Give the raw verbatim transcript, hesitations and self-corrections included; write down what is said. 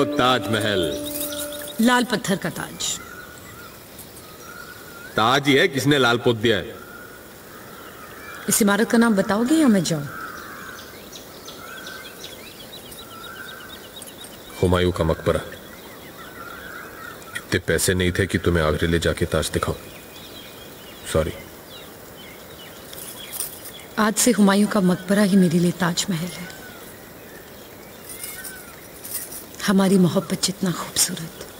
ताजमहल लाल पत्थर का ताज। ताज ही है, किसने लाल पोत दिया है? इस इमारत का नाम बताओगे या मैं जाऊं? हुमायूं का मकबरा। इतने पैसे नहीं थे कि तुम्हें आगरे ले जाके ताज दिखाऊं। सॉरी। आज से हुमायूं का मकबरा ही मेरे लिए ताजमहल है। हमारी मोहब्बत जितना खूबसूरत